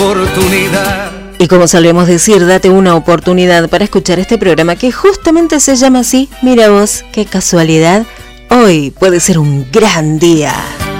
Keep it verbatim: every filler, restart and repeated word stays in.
oportunidad. Y como solemos decir, date una oportunidad para escuchar este programa que justamente se llama así. Mira vos, qué casualidad. Hoy puede ser un gran día.